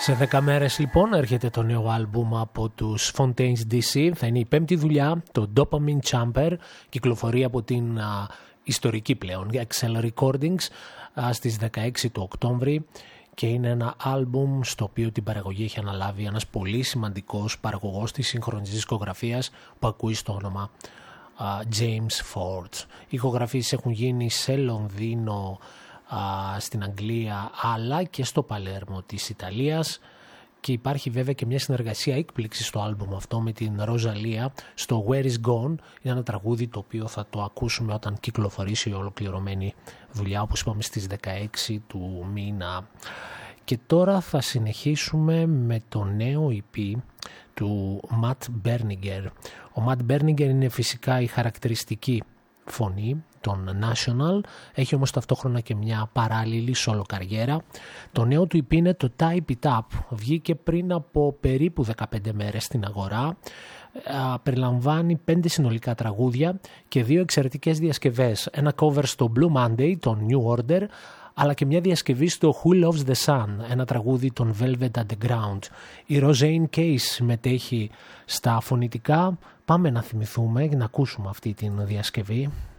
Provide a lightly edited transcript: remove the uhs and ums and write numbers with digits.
Σε 10 μέρες λοιπόν έρχεται το νέο άλμπουμ από τους Fontaines DC. Θα είναι η πέμπτη δουλειά, το Dopamine Chamber. Κυκλοφορεί από την ιστορική πλέον Excel Recordings στις 16 του Οκτώβρη. Και είναι ένα άλμπουμ στο οποίο την παραγωγή έχει αναλάβει ένας πολύ σημαντικός παραγωγός της σύγχρονης δισκογραφίας που ακούει στο όνομα James Ford. Οι ηχογραφίες έχουν γίνει σε Λονδίνο, στην Αγγλία αλλά και στο Παλέρμο της Ιταλίας και υπάρχει βέβαια και μια συνεργασία έκπληξη στο άλμπουμ αυτό με την Ροζαλία στο Where Is Gone. Είναι ένα τραγούδι το οποίο θα το ακούσουμε όταν κυκλοφορήσει η ολοκληρωμένη δουλειά, όπως είπαμε, στις 16 του μήνα. Και τώρα θα συνεχίσουμε με το νέο EP του Matt Berninger. Ο Matt Berninger είναι φυσικά η χαρακτηριστική φωνή των National, έχει όμως ταυτόχρονα και μια παράλληλη solo καριέρα. Το νέο του EP είναι το Type It Up, βγήκε πριν από περίπου 15 μέρες στην αγορά. Περιλαμβάνει 5 συνολικά τραγούδια και 2 εξαιρετικές διασκευές, ένα cover στο Blue Monday, τον New Order, αλλά και μια διασκευή στο Who Loves the Sun, ένα τραγούδι των Velvet Underground. Η Rosanne Case συμμετέχει στα φωνητικά. Πάμε να θυμηθούμε και να ακούσουμε αυτή την διασκευή.